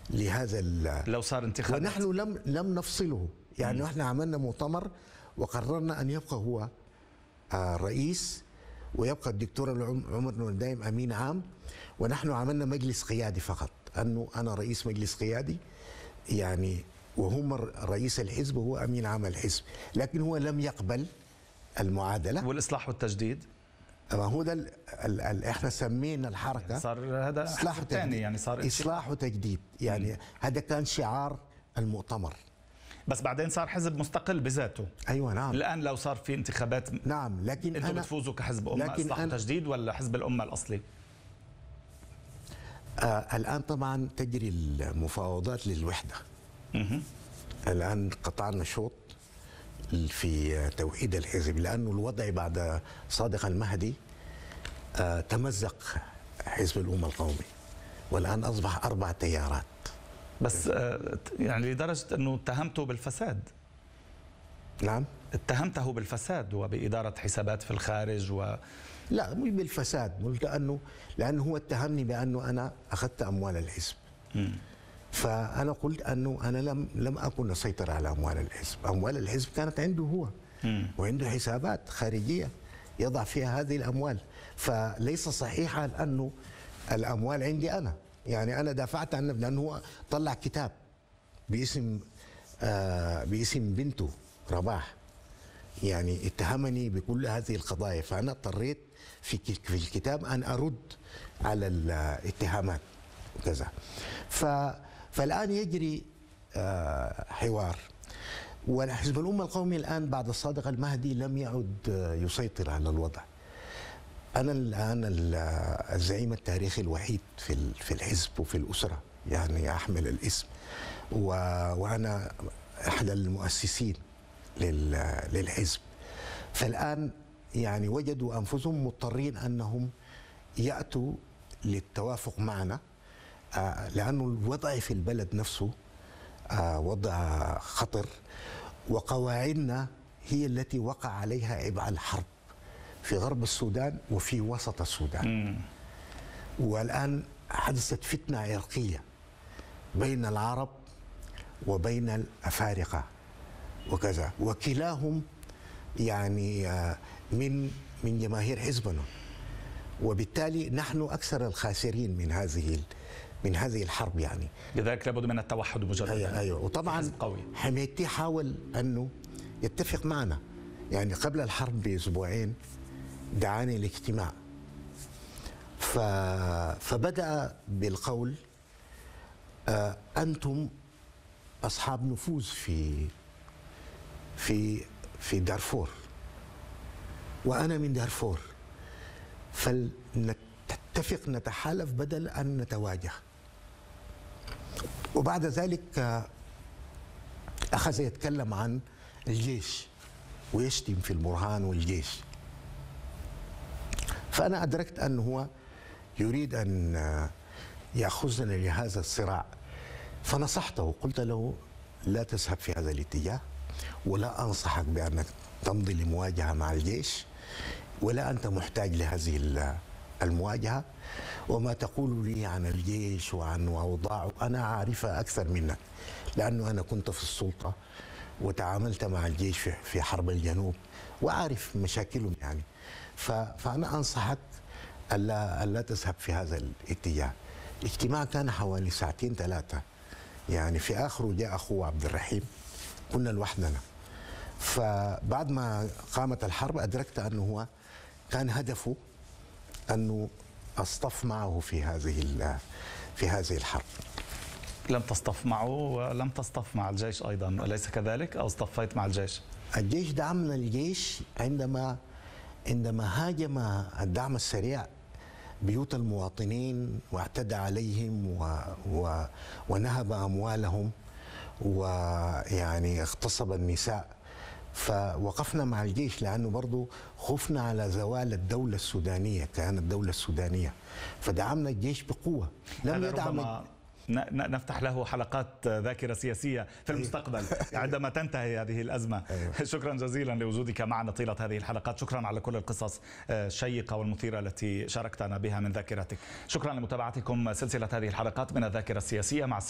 لهذا لو صار انتخابات. ونحن لم نفصله، يعني نحن عملنا مؤتمر وقررنا أن يبقى هو رئيس، ويبقى الدكتور عمر نور الدايم أمين عام، ونحن عملنا مجلس قيادي فقط، أنه أنا رئيس مجلس قيادي يعني، وهم رئيس الحزب وهو أمين عام الحزب، لكن هو لم يقبل المعادلة. والإصلاح والتجديد ما هو ده احنا سمينا الحركة صار هذا إصلاح ثاني، يعني صار إصلاح وتجديد، يعني هذا كان شعار المؤتمر. بس بعدين صار حزب مستقل بذاته. ايوه نعم. الان لو صار في انتخابات، نعم، لكن انتم بتفوزوا كحزب امه اصلاح وتجديد ولا حزب الامه الاصلي؟ الان طبعا تجري المفاوضات للوحده. الان قطعنا شوط في توحيد الحزب، لانه الوضع بعد صادق المهدي تمزق حزب الامه القومي، والان اصبح 4 تيارات. بس يعني لدرجة أنه اتهمته بالفساد. نعم، اتهمته بالفساد وبإدارة حسابات في الخارج لا مش بالفساد، لأنه هو اتهمني بأنه أنا أخذت أموال الحزب. فأنا قلت أنه أنا لم أكن أسيطر على أموال الحزب، أموال الحزب كانت عنده هو، وعنده حسابات خارجية يضع فيها هذه الأموال، فليس صحيحا أنه الأموال عندي أنا. يعني أنا دافعت عنه، لأنه هو طلع كتاب باسم بنته رباح، يعني اتهمني بكل هذه القضايا، فأنا اضطريت في الكتاب أن أرد على الاتهامات وكذا. فالآن يجري حوار، وحزب الأمة القومي الآن بعد الصادق المهدي لم يعد يسيطر على الوضع. أنا الآن الزعيم التاريخي الوحيد في الحزب وفي الأسرة، يعني أحمل الاسم، وأنا أحد المؤسسين للحزب. فالآن يعني وجدوا أنفسهم مضطرين أنهم يأتوا للتوافق معنا، لأنه الوضع في البلد نفسه وضع خطر، وقواعدنا هي التي وقع عليها عبء الحرب في غرب السودان وفي وسط السودان. والآن حدثت فتنة عرقية بين العرب وبين الأفارقة وكذا، وكلاهم يعني من جماهير حزبنا، وبالتالي نحن أكثر الخاسرين من هذه الحرب يعني. لذلك لابد من التوحد مجددا. أيوة. وطبعا حميدتي حاول أنه يتفق معنا، يعني قبل الحرب بأسبوعين دعاني لاجتماع، فبدأ بالقول أنتم أصحاب نفوذ في دارفور، وأنا من دارفور، فلنتفق نتحالف بدل أن نتواجه. وبعد ذلك أخذ يتكلم عن الجيش ويشتم في البرهان والجيش، فأنا أدركت أنه هو يريد أن يأخذنا لهذا الصراع، فنصحته، قلت له لا تذهب في هذا الاتجاه، ولا أنصحك بأنك تمضي لمواجهة مع الجيش، ولا أنت محتاج لهذه المواجهة، وما تقول لي عن الجيش وعن أوضاعه أنا عارفها أكثر منك، لأنه أنا كنت في السلطة وتعاملت مع الجيش في حرب الجنوب وعارف مشاكلهم يعني، فأنا أنصحك ألا تذهب في هذا الاتجاه. الاجتماع كان حوالي 2 3 ساعة، يعني في آخره جاء أخوه عبد الرحيم، كنا لوحدنا. فبعد ما قامت الحرب أدركت أنه هو كان هدفه أنه أصطف معه في هذه الحرب. لم تصطف معه ولم تصطف مع الجيش أيضا، أليس كذلك؟ أو اصطفيت مع الجيش؟ الجيش دعمنا الجيش عندما هاجم الدعم السريع بيوت المواطنين واعتدى عليهم ونهب أموالهم، ويعني اغتصب النساء، فوقفنا مع الجيش، لأنه برضو خفنا على زوال الدولة السودانية، كانت الدولة السودانية، فدعمنا الجيش بقوة. لم يدعم نفتح له حلقات ذاكرة سياسية في المستقبل عندما تنتهي هذه الأزمة. شكرا جزيلا لوجودك معنا طيلة هذه الحلقات، شكرا على كل القصص الشيقة والمثيرة التي شاركتنا بها من ذاكرتك. شكرا لمتابعتكم سلسلة هذه الحلقات من الذاكرة السياسية مع